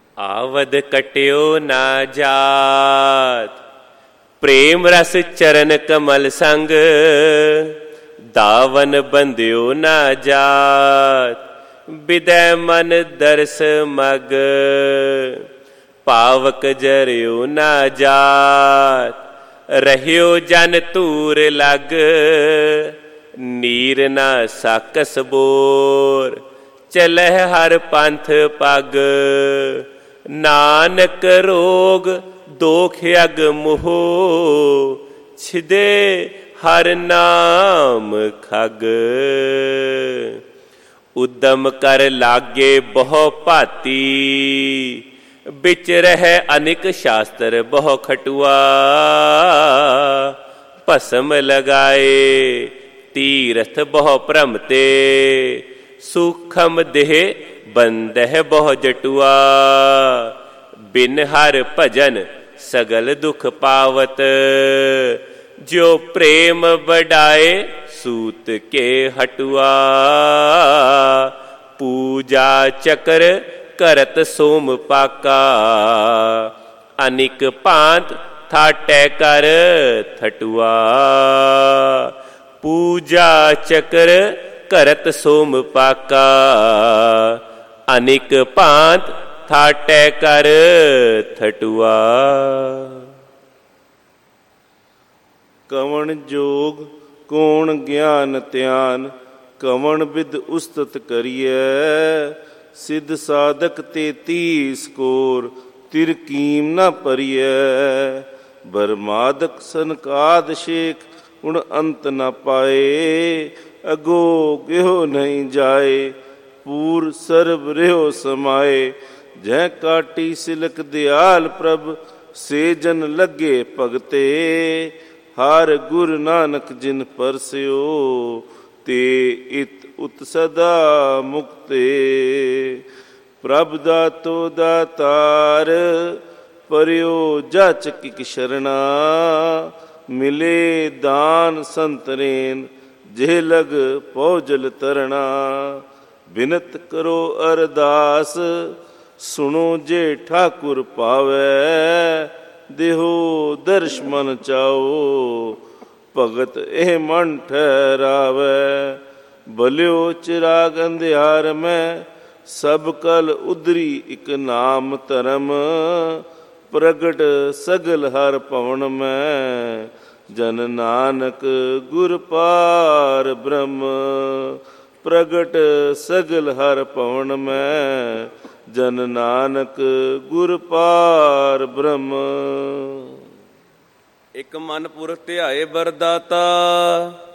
आवद कट्यो ना जात, प्रेम रस चरण कमल संग, दावन बंध्यो ना जात, बिदै मन दर्श मग, पावक जरियो ना जात, रहियो जन तूर लग, नीर ना साकस बोर, चलह हर पंथ पग, नानक रोग दोख अग मोह, छिदे हर नाम खग। उद्यम कर लागे बहु भाती, बिच रह अनिक शास्त्र बहु खटुआ, भस्म लगाए तीरथ बहु भ्रमते, सूखम देह बंदह बहु जटुआ, बिन हर भजन सगल दुख पावत, जो प्रेम बढ़ाए सूत के हटुआ, पूजा चक्र करत सोम पाका, अनिक पांत थाटे कर थटुआ, पूजा चक्र करत सोम पाका, अनिक पांत थाटे कर थटुआ। कवण जोग कौन ज्ञान त्यान, कवण विद उस्तत करिए, सिद्ध साधक 33 कोर, तिर कीम न परिय, बरमादक सनकाद शेख, उण अंत न पाए, अगो गेहो नहीं जाए, पूर सर्व रेहो समाए, जह काटी सिलक दयाल प्रभ, से जन लगे भगते, हार गुर नानक जिन परस्यो, ते इत उत सदा मुक्ते। प्रभ दातो दातार, पर्यो जाचक की शरणा, मिले दान संतरेन, जेह लग पौजल तरना, बिनत करो अरदास, सुनो जे ठाकुर पावै, देहो दर्श मन चाओ, भगत एह मन ठहरावै, भल्यो चिराग अंधियार में, सब कल उदरी इक नाम धर्म, प्रगट सगल हर पवन में, जन नानक गुर पार ब्रह्म, प्रगट सगल हर पवन में, जन नानक गुर पार ब्रह्म। इक मन पुरख ध्याए बरदाता,